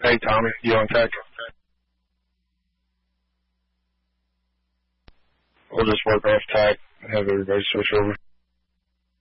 Hey, Tommy, you on tech? We'll just work off tech and have everybody switch over.